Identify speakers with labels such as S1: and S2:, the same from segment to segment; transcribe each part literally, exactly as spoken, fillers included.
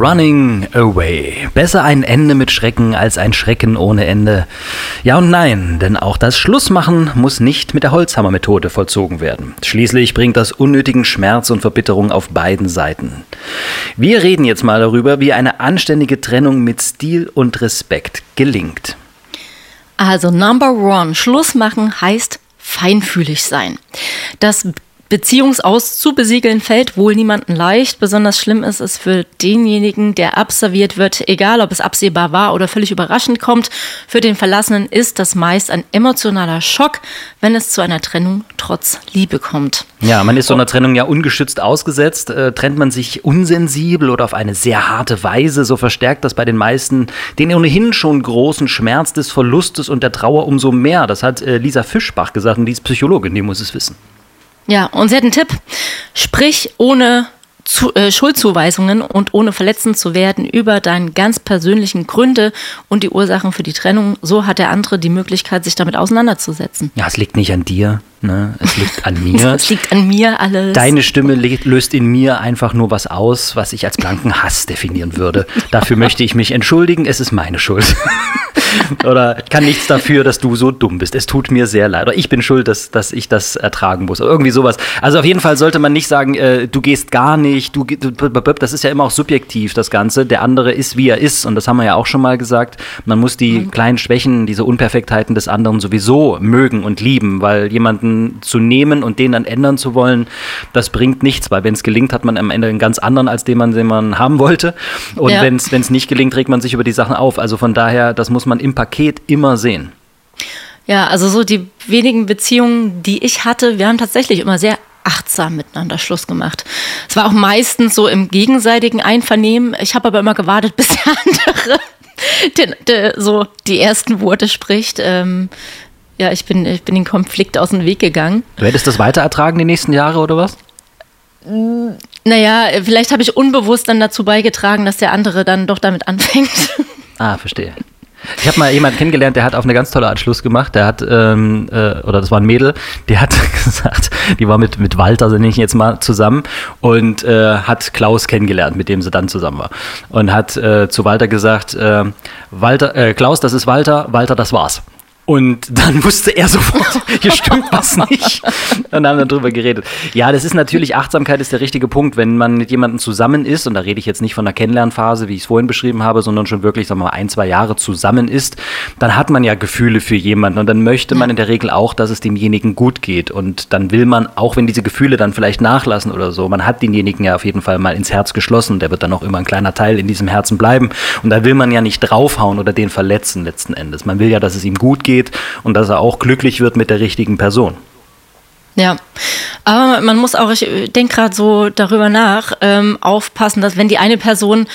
S1: Running Away. Besser ein Ende mit Schrecken als ein Schrecken ohne Ende. Ja und nein, denn auch das Schlussmachen muss nicht mit der Holzhammermethode vollzogen werden. Schließlich bringt das unnötigen Schmerz und Verbitterung auf beiden Seiten. Wir reden jetzt mal darüber, wie eine anständige Trennung mit Stil und Respekt gelingt.
S2: Also Number One, Schluss machen heißt feinfühlig sein. Das Beziehungsaus zu besiegeln fällt wohl niemandem leicht. Besonders schlimm ist es für denjenigen, der abserviert wird. Egal, ob es absehbar war oder völlig überraschend kommt. Für den Verlassenen ist das meist ein emotionaler Schock, wenn es zu einer Trennung trotz Liebe kommt.
S1: Ja, man ist so einer Trennung ja ungeschützt ausgesetzt. Äh, trennt man sich unsensibel oder auf eine sehr harte Weise, so verstärkt das bei den meisten den ohnehin schon großen Schmerz des Verlustes und der Trauer umso mehr. Das hat äh, Lisa Fischbach gesagt und die ist Psychologin, die muss es wissen.
S2: Ja, und sie hat einen Tipp. Sprich ohne zu, äh, Schuldzuweisungen und ohne verletzend zu werden über deine ganz persönlichen Gründe und die Ursachen für die Trennung. So hat der andere die Möglichkeit, sich damit auseinanderzusetzen.
S1: Ja, es liegt nicht an dir, ne? Es liegt an mir.
S2: Es liegt an mir alles.
S1: Deine Stimme löst in mir einfach nur was aus, was ich als blanken Hass definieren würde. Dafür möchte ich mich entschuldigen, es ist meine Schuld. Oder kann nichts dafür, dass du so dumm bist. Es tut mir sehr leid. Oder ich bin schuld, dass, dass ich das ertragen muss. Oder irgendwie sowas. Also auf jeden Fall sollte man nicht sagen, äh, du gehst gar nicht. Du, das ist ja immer auch subjektiv, das Ganze. Der andere ist, wie er ist. Und das haben wir ja auch schon mal gesagt. Man muss die mhm. kleinen Schwächen, diese Unperfektheiten des anderen sowieso mögen und lieben. Weil jemanden zu nehmen und den dann ändern zu wollen, das bringt nichts. Weil wenn es gelingt, hat man am Ende einen ganz anderen, als den man, den man haben wollte. Und ja. wenn es nicht gelingt, regt man sich über die Sachen auf. Also von daher, das muss man im Paket immer sehen.
S2: Ja, also so die wenigen Beziehungen, die ich hatte, wir haben tatsächlich immer sehr achtsam miteinander Schluss gemacht. Es war auch meistens so im gegenseitigen Einvernehmen. Ich habe aber immer gewartet, bis der andere den, der, so die ersten Worte spricht. Ähm, ja, ich bin, ich bin den Konflikt aus dem Weg gegangen.
S1: Du hättest das weiter ertragen die nächsten Jahre oder was?
S2: Naja, vielleicht habe ich unbewusst dann dazu beigetragen, dass der andere dann doch damit anfängt.
S1: Ah, verstehe. Ich habe mal jemanden kennengelernt, der hat auf eine ganz tolle Art Schluss gemacht. Der hat, ähm, äh, oder das war ein Mädel, die hat gesagt, die war mit, mit Walter, so nenne ich ihn jetzt mal, zusammen und äh, hat Klaus kennengelernt, mit dem sie dann zusammen war. Und hat äh, zu Walter gesagt, äh, Walter, äh, Klaus, das ist Walter, Walter, das war's. Und dann wusste er sofort, hier stimmt was nicht. Und haben dann drüber geredet. Ja, das ist natürlich, Achtsamkeit ist der richtige Punkt. Wenn man mit jemandem zusammen ist, und da rede ich jetzt nicht von einer Kennenlernphase, wie ich es vorhin beschrieben habe, sondern schon wirklich, sagen wir mal, ein, zwei Jahre zusammen ist, dann hat man ja Gefühle für jemanden. Und dann möchte man in der Regel auch, dass es demjenigen gut geht. Und dann will man, auch wenn diese Gefühle dann vielleicht nachlassen oder so, man hat denjenigen ja auf jeden Fall mal ins Herz geschlossen. Der wird dann auch immer ein kleiner Teil in diesem Herzen bleiben. Und da will man ja nicht draufhauen oder den verletzen letzten Endes. Man will ja, dass es ihm gut geht. Und dass er auch glücklich wird mit der richtigen Person.
S2: Ja, aber man muss auch, ich denke gerade so darüber nach, ähm, aufpassen, dass wenn die eine Person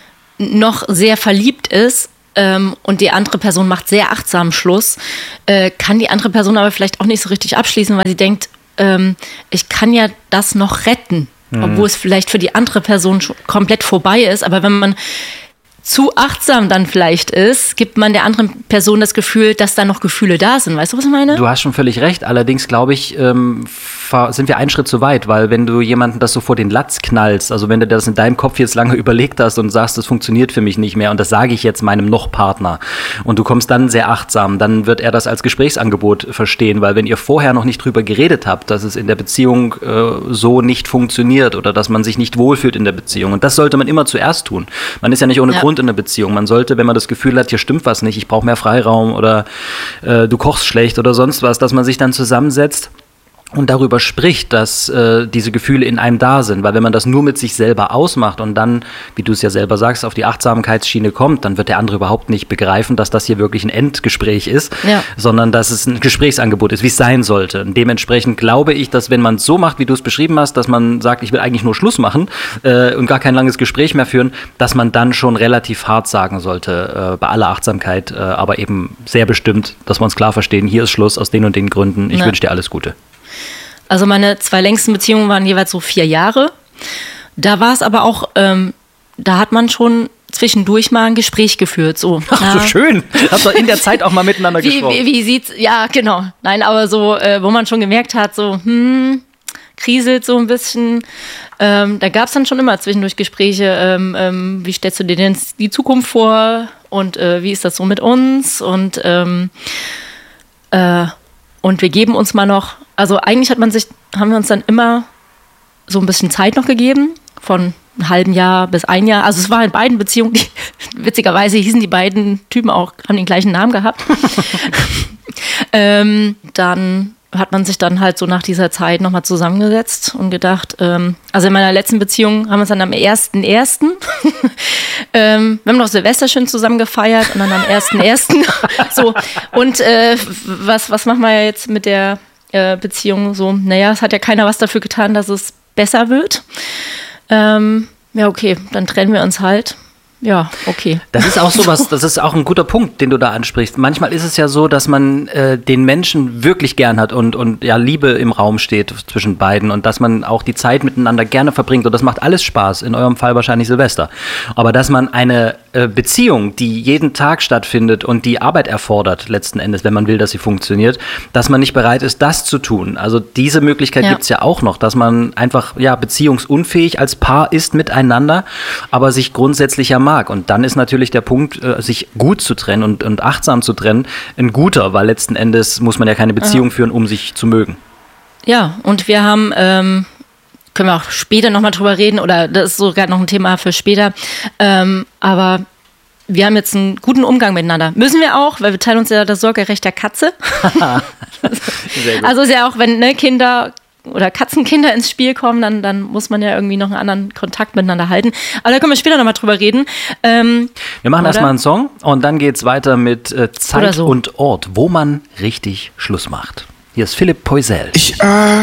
S2: noch sehr verliebt ist ähm, und die andere Person macht sehr achtsam Schluss, äh, kann die andere Person aber vielleicht auch nicht so richtig abschließen, weil sie denkt, ähm, ich kann ja das noch retten, mhm. obwohl es vielleicht für die andere Person schon komplett vorbei ist. Aber wenn man zu achtsam dann vielleicht ist, gibt man der anderen Person das Gefühl, dass da noch Gefühle da sind. Weißt du, was ich meine?
S1: Du hast schon völlig recht. Allerdings, glaube ich, ähm, sind wir einen Schritt zu weit, weil wenn du jemanden das so vor den Latz knallst, also wenn du das in deinem Kopf jetzt lange überlegt hast und sagst, das funktioniert für mich nicht mehr und das sage ich jetzt meinem Noch-Partner und du kommst dann sehr achtsam, dann wird er das als Gesprächsangebot verstehen, weil wenn ihr vorher noch nicht drüber geredet habt, dass es in der Beziehung äh, so nicht funktioniert oder dass man sich nicht wohlfühlt in der Beziehung, und das sollte man immer zuerst tun. Man ist ja nicht ohne ja. Grund in einer Beziehung. Man sollte, wenn man das Gefühl hat, hier stimmt was nicht, ich brauche mehr Freiraum oder äh, du kochst schlecht oder sonst was, dass man sich dann zusammensetzt und darüber spricht, dass äh, diese Gefühle in einem da sind. Weil wenn man das nur mit sich selber ausmacht und dann, wie du es ja selber sagst, auf die Achtsamkeitsschiene kommt, dann wird der andere überhaupt nicht begreifen, dass das hier wirklich ein Endgespräch ist, ja. sondern dass es ein Gesprächsangebot ist, wie es sein sollte. Und dementsprechend glaube ich, dass wenn man es so macht, wie du es beschrieben hast, dass man sagt, ich will eigentlich nur Schluss machen äh, und gar kein langes Gespräch mehr führen, dass man dann schon relativ hart sagen sollte, äh, bei aller Achtsamkeit, äh, aber eben sehr bestimmt, dass wir uns klar verstehen, hier ist Schluss aus den und den Gründen, ich ja. wünsche dir alles Gute.
S2: Also meine zwei längsten Beziehungen waren jeweils so vier Jahre. Da war es aber auch, ähm, da hat man schon zwischendurch mal ein Gespräch geführt. So,
S1: Ach,
S2: na,
S1: so schön. Habt ihr in der Zeit auch mal miteinander
S2: wie,
S1: gesprochen?
S2: Wie, wie sieht's, ja, genau. Nein, aber so, äh, wo man schon gemerkt hat, so, hm, kriselt so ein bisschen. Ähm, da gab es dann schon immer zwischendurch Gespräche, ähm, ähm, wie stellst du dir denn die Zukunft vor und äh, wie ist das so mit uns und ähm, äh, und wir geben uns mal noch, also eigentlich hat man sich, haben wir uns dann immer so ein bisschen Zeit noch gegeben, von einem halben Jahr bis ein Jahr. Also es war in beiden Beziehungen, die, witzigerweise hießen die beiden Typen auch, haben den gleichen Namen gehabt. ähm, dann hat man sich dann halt so nach dieser Zeit nochmal zusammengesetzt und gedacht, ähm, also in meiner letzten Beziehung haben wir uns dann am ersten ersten ähm, wir haben noch Silvester schön zusammen gefeiert und dann am ersten ersten so, und äh, was, was machen wir jetzt mit der äh, Beziehung so? Naja, es hat ja keiner was dafür getan, dass es besser wird. Ähm, ja, okay, dann trennen wir uns halt. Ja, okay.
S1: Das ist auch sowas, das ist auch ein guter Punkt, den du da ansprichst. Manchmal ist es ja so, dass man äh, den Menschen wirklich gern hat und, und ja, Liebe im Raum steht zwischen beiden und dass man auch die Zeit miteinander gerne verbringt und das macht alles Spaß, in eurem Fall wahrscheinlich Silvester. Aber dass man eine äh, Beziehung, die jeden Tag stattfindet und die Arbeit erfordert, letzten Endes, wenn man will, dass sie funktioniert, dass man nicht bereit ist, das zu tun. Also diese Möglichkeit ja. gibt es ja auch noch, dass man einfach ja beziehungsunfähig als Paar ist miteinander, aber sich grundsätzlich ja mag. Und dann ist natürlich der Punkt, sich gut zu trennen und, und achtsam zu trennen, ein guter, weil letzten Endes muss man ja keine Beziehung ja. führen, um sich zu mögen.
S2: Ja, und wir haben, ähm, können wir auch später nochmal drüber reden, oder das ist sogar noch ein Thema für später, ähm, aber wir haben jetzt einen guten Umgang miteinander. Müssen wir auch, weil wir teilen uns ja das Sorgerecht der Katze. Also ist ja auch, wenn ne, Kinder oder Katzenkinder ins Spiel kommen, dann, dann muss man ja irgendwie noch einen anderen Kontakt miteinander halten. Aber da können wir später nochmal drüber reden. Ähm,
S1: wir machen erstmal einen Song und dann geht's weiter mit äh, Zeit so. und Ort, wo man richtig Schluss macht. Hier ist Philipp Poisel.
S3: Ich, äh